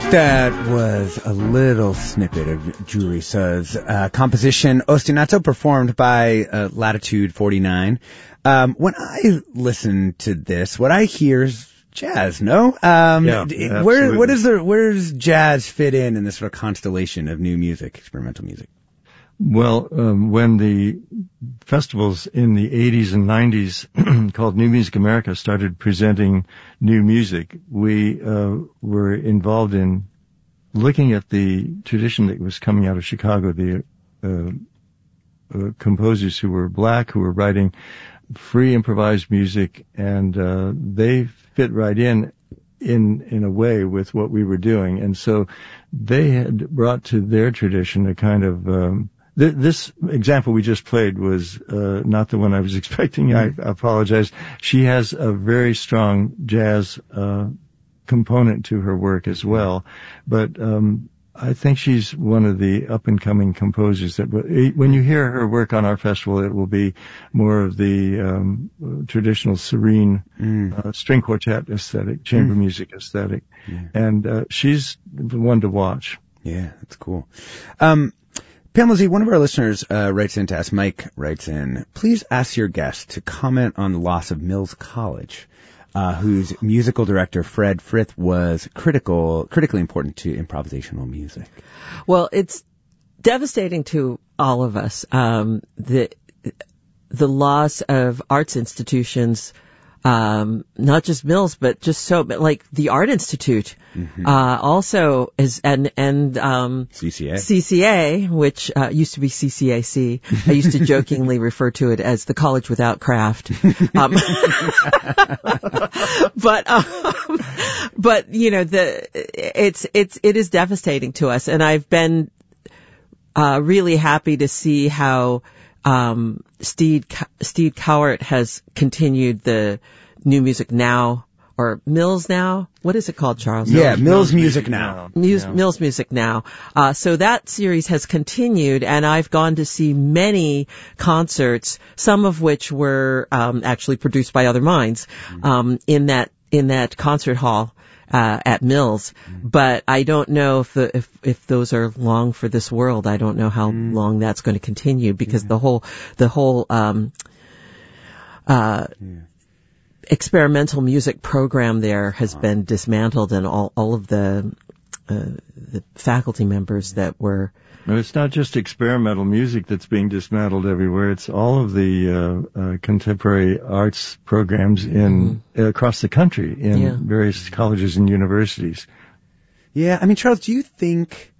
That was a little snippet of Julie Suh's composition Ostinato, performed by Latitude 49. When I listen to this, what I hear is jazz, no? Where does jazz fit in this sort of constellation of new music, experimental music? Well, when the festivals in the 80s and 90s called New Music America started presenting new music, we were involved in looking at the tradition that was coming out of Chicago, the composers who were black, who were writing free improvised music, and they fit right in a way with what we were doing. And so they had brought to their tradition a kind of this example we just played was not the one I was expecting. I apologize. She has a very strong jazz component to her work as well, but I think she's one of the up-and-coming composers that when you hear her work on our festival, it will be more of the traditional serene string quartet aesthetic, chamber music aesthetic, and she's the one to watch. Yeah, that's cool. Pamela Z, one of our listeners writes in to us, Mike writes in, please ask your guest to comment on the loss of Mills College, whose musical director, Fred Frith, was critically important to improvisational music. Well, it's devastating to all of us, the loss of arts institutions, not just Mills, but just like the Art Institute, also is, and CCA, which, used to be CCAC. I used to jokingly refer to it as the college without craft. But, you know, it is devastating to us. And I've been, really happy to see how, Steve Cowart has continued the New Music Now, or Mills Now. What is it called, Charles? Yeah, Mills Music Now. Mills Music Now. So that series has continued, and I've gone to see many concerts, some of which were actually produced by other minds, in that concert hall at Mills. But I don't know if those are long for this world. I don't know how long that's going to continue, because the whole experimental music program there has been dismantled, and all of the faculty members that were. But it's not just experimental music that's being dismantled everywhere. It's all of the contemporary arts programs across the country in various colleges and universities. Yeah, I mean, Charles, do you think